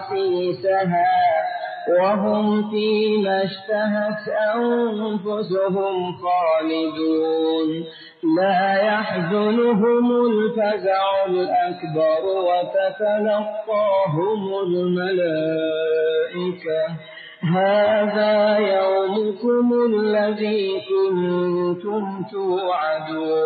حسيسها وهم فيما اشتهت أنفسهم خالدون لا يحزنهم الفزع الأكبر وتتلقاهم الملائكة هذا يومكم الذي كنتم توعدون